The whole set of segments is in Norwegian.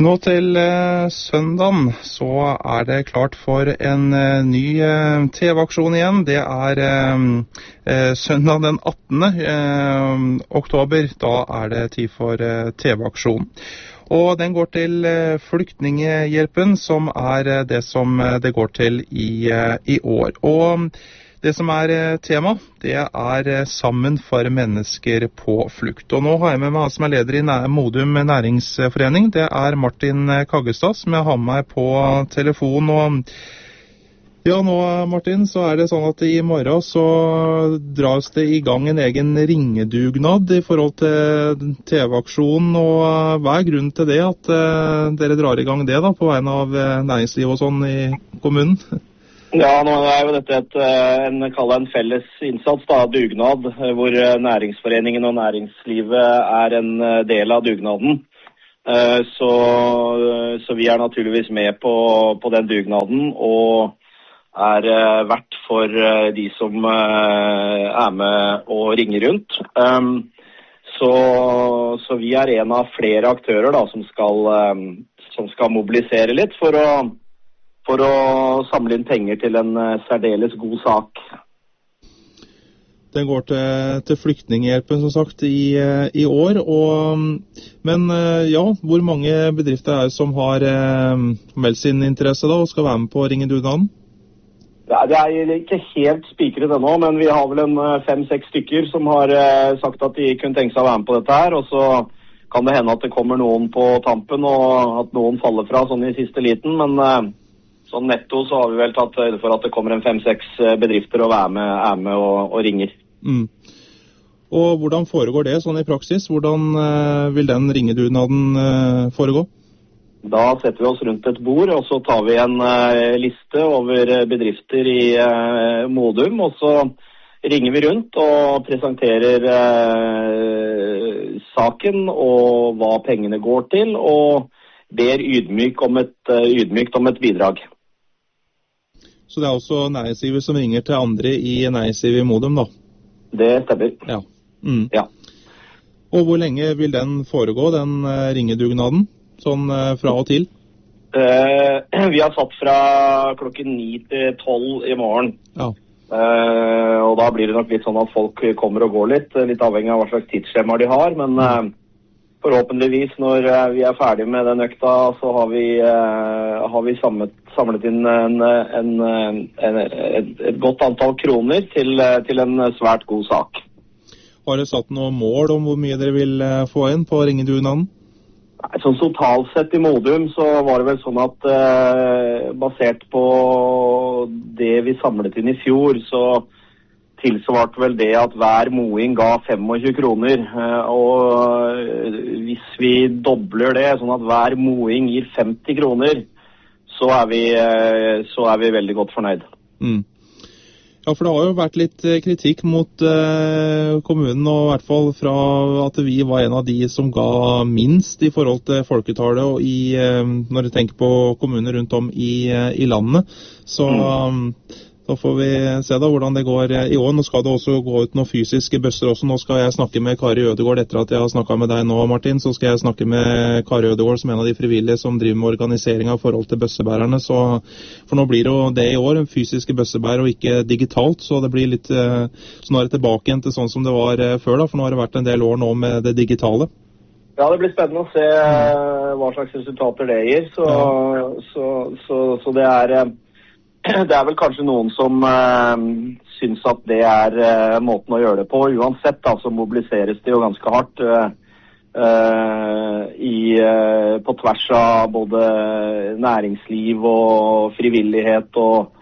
Nå til søndagen så det klart for en ny TV-aksjon igjen. Det søndag den 18. oktober. Da det tid for TV-aksjon. Og den går til Flyktninghjelpen, som det som det går til i år. Og det som tema, det Sammen for mennesker på flukt. Og nå har jeg med meg han som leder i Modum Næringsforening. Det Martin Kaggestad, som jeg har med meg på telefon. Og ja, nå Martin, så det sånn at i morgen så dras det i gang en egen ringedugnad i forhold til TV-aksjonen. Og hva grunnen til det, at dere drar i gang det da, på vegne av næringsliv og sånn i kommunen? Ja, nå jo dette en felles innsats, da, dugnad, hvor næringsforeningen og næringslivet en del av dugnaden. Så vi naturligvis med på den dugnaden, og verdt for de som med og ringer rundt. Så vi en av flere aktører da, som skal mobilisere litt for å samle inn penger til en særdeles god sak. Den går til Flyktninghjelpen, som sagt, i år. Men ja, hvor mange bedrifter det som har meldt sin interesse da, og skal være med på ringedugnaden? Det ikke helt spikret ennå, men vi har vel 5-6 stykker som har sagt at de kunne tenke seg å være med på dette her, og så kan det hende at det kommer noen på tampen, og at noen faller fra sånn i siste liten, men sånn netto så har vi vel tatt for at det kommer 5-6 bedrifter og er med og ringer. Mm. Og hvordan foregår det sånn i praksis? Hvordan vil den ringedugnaden foregå? Da setter vi oss rundt et bord, og så tar vi en liste over bedrifter i Modum, og så ringer vi rundt og presenterer saken og hva pengene går til, og ber ydmykt om et bidrag. Så det også næringslivet som ringer til andre i næringslivet i Modum, da? Det stemmer. Ja. Mm. Ja. Og hvor lenge vil den foregå, den ringedugnaden, sånn fra og til? Vi har satt fra klokken 9 til 12 i morgen. Ja. Og da blir det nok litt sånn at folk kommer og går litt avhengig av hva slags tidsskjema de har, men forhåpentligvis når vi ferdig med den økta, så har vi samlet inn et godt antall kroner til en svært god sak. Har dere satt noe mål om hvor mye dere vil få inn på ringedugnaden? Sånn totalt sett i Modum så var det vel sånn at basert på det vi samlet inn i fjor, så tilsvarte vel det at hver moing ga 25 kroner, og hvis vi dobler det, sånn at hver moing gir 50 kroner, så vi veldig godt fornøyd. Mm. Ja, for det har jo vært litt kritikk mot kommunen, og i hvert fall fra at vi var en av de som ga minst i forhold til folketallet, og når du tenker på kommuner rundt om i landet, så da får vi se da hvordan det går i år. Nå skal det også gå ut noen fysiske bøsser også. Nå skal jeg snakke med Kari Ødegård etter at jeg har snakket med deg nå, Martin. Så skal jeg snakke med Kari Ødegård som en av de frivillige som driver med organisering av forhold til bøssebærerne. For nå blir det jo det i år, fysiske bøssebær og ikke digitalt. Så det blir litt, så nå det tilbake igjen til sånn som det var før da. For nå har det vært en del år nå med det digitale. Ja, det blir spennende å se hva slags resultater det gir. Så det vel kanskje noen som synes at det måten å gjøre det på. Uansett da, så mobiliseres det jo ganske hardt på tvers av både næringsliv og frivillighet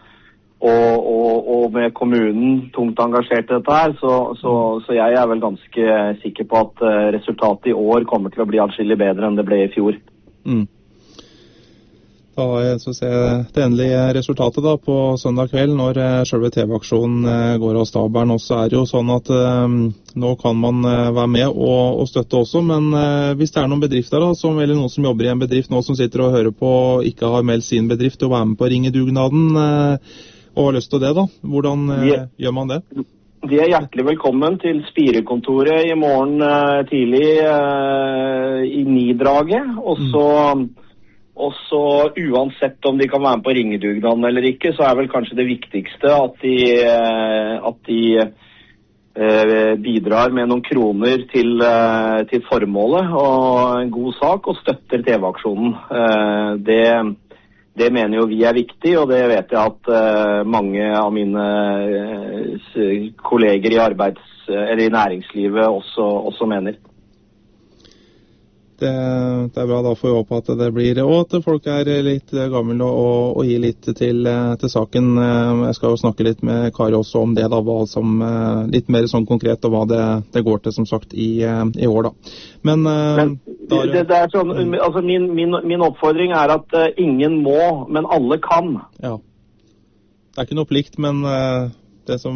og med kommunen tungt engasjert i dette her. Så jeg vel ganske sikker på at resultatet i år kommer til å bli atskillig bedre enn det ble i fjor. Mm. Da skal vi se det endelige resultatet da på søndag kveld når selve TV-aksjonen går av stabelen. Og så det jo sånn at nå kan man være med og støtte også, men hvis det noen bedrifter da, eller noen som jobber i en bedrift nå som sitter og hører på og ikke har meldt sin bedrift til å være med på ringedugnaden og har lyst til det da, hvordan gjør man det? De hjertelig velkommen til Spirekontoret i morgen tidlig i 9-draget, og så Og så uansett om de kan være med på ringedugnaden eller ikke, så vel kanskje det viktigste at de bidrar med noen kroner til formålet og en god sak, og støtter TV-aksjonen. Det mener jo vi viktig, og det vet jeg at mange av mine kolleger i næringslivet også mener. Det bra, da får vi håpe at det blir, og at folk litt gamle og gi litt til saken. Jeg skal jo snakke litt med Kari også om det, da, hva som, litt mer sånn konkret, og hva det går til, som sagt, i år, da. Men det sånn, altså min oppfordring at ingen må, men alle kan. Ja. Det ikke noe plikt, men det som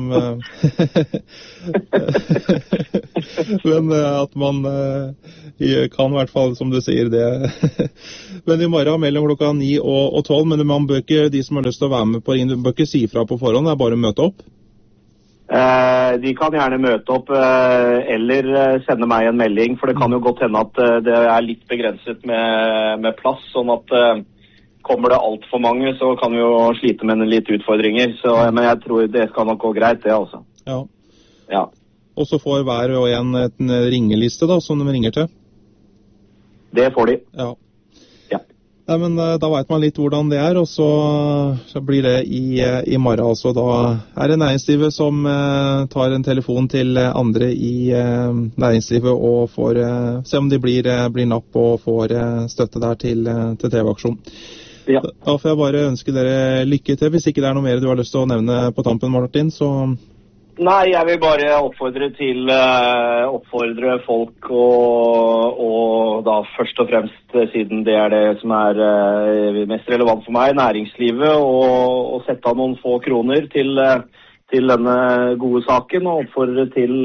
men at man kan i hvert fall, som du sier, det. Men i morgen mellom klokka 9 og 12, men man bør ikke, de som har lyst til å være med på ringen, bør ikke si fra på forhånd, det bare å møte opp? De kan gjerne møte opp eller sende meg en melding, for det kan jo godt hende at det litt begrenset med plass, sånn at kommer det alt for mange, så kan vi jo slite med litt utfordringer. Men jeg tror det skal nok gå greit, det altså. Ja. Ja. Og så får hver og en ringeliste, da, som de ringer til? Det får de. Ja. Ja. Nei, men da vet man litt hvordan det og så blir det i morgen. Altså, da det næringslivet som tar en telefon til andre i næringslivet og får se om de blir napp og får støtte der til TV-aksjon. Ja. Da får jeg bare ønske dere lykke til. Hvis ikke det noe mer du har lyst til å nevne på tampen, Martin, så... Nei, jeg vil bare oppfordre folk og da først og fremst, siden det det som mest relevant for meg, næringslivet, og sette av noen få kroner til denne gode saken, og oppfordre til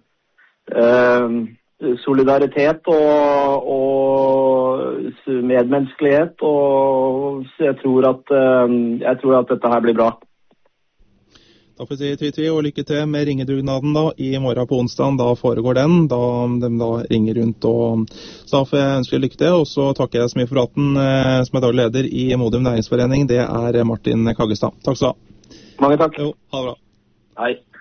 solidaritet og medmenneskelighet, og jeg tror at dette her blir bra. Da får vi si tvi og lykke til med ringedugnaden da, i morgen på onsdag, da foregår den, da de da ringer rundt, og så da får jeg ønske lykke til, og så takker jeg så mye for praten, som daglig leder i Modum Næringsforening, det Martin Kaggestad. Takk skal du ha. Mange takk. Jo, ha det bra. Hei.